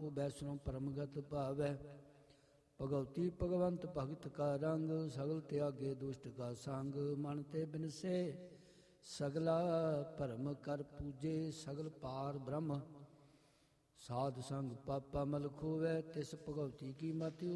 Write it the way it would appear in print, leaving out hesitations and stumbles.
ਕੋ ਬੈਸਨੋ ਪਰਮਗਤ ਭਾਵੈ। ਭਗਉਤੀ ਭਗਵੰਤ ਭਗਤ ਕਾ ਰੰਗ, ਸਗਲ ਤਿਆਗੇ ਦੁਸ਼ਟ ਕਾ ਸੰਗ। ਮਨ ਤੇ ਬਿਨਸੇ ਸਗਲਾ ਭਰਮ ਕਰ ਪੂਜੇ, ਸਗਲ ਪਾਰ ਬ੍ਰਹਮ ਸਾਧ ਸੰਗ ਪਾਪਾ ਮਲ ਖੋਵੈ। ਤਿਸ ਭਗਉਤੀ ਕੀ ਮਤਿ